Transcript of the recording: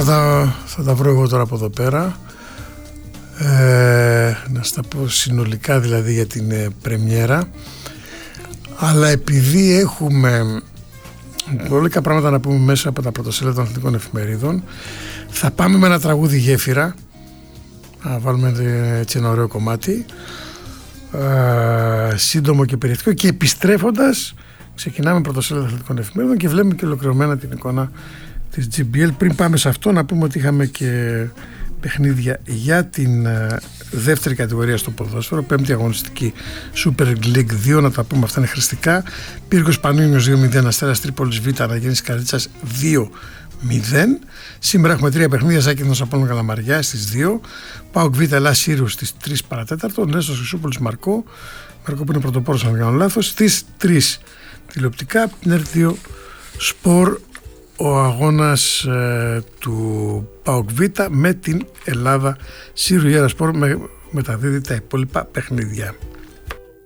θα τα βρω εγώ τώρα από εδώ πέρα. Να στα πω συνολικά δηλαδή για την πρεμιέρα. Αλλά επειδή έχουμε πολλικά πράγματα να πούμε μέσα από τα πρωτοσέλιδα των αθλητικών εφημερίδων, θα πάμε με ένα τραγούδι γέφυρα. Να βάλουμε έτσι ένα ωραίο κομμάτι, σύντομο και περιεκτικό, και επιστρέφοντας ξεκινάμε πρωτοσέλιδα αθλητικών εφημερίδων και βλέπουμε και ολοκληρωμένα την εικόνα της GBL. Πριν πάμε σε αυτό, να πούμε ότι είχαμε και παιχνίδια για την δεύτερη κατηγορία στο ποδόσφαιρο, πέμπτη αγωνιστική Super League 2, να τα πούμε αυτά είναι χρηστικά. Πύργος Πανιούνιος 2-0, Αστέρας Τρίπολης Β, Αναγέννησης Καρδίτσας 2-0. Σήμερα έχουμε 3 παιχνίδια, Ζάκυνθος Απόλλων Καλαμαριά στις 2, ΠΑΟΚ Β Ελλάς Σύρους στις 3 παρατέταρτο, Νέστος Χρυσούπολης Μαρκό που είναι πρωτοπόρος αν δεν κάνω λάθος, στις 3 τηλεοπτικά. ΝΕΡ2 Σπορ, ο αγώνας του ΠΑΟΚ Β με την Ελλάδα Σύρου. Η Ιέρα Σπορ μεταδίδει τα υπόλοιπα παιχνίδια.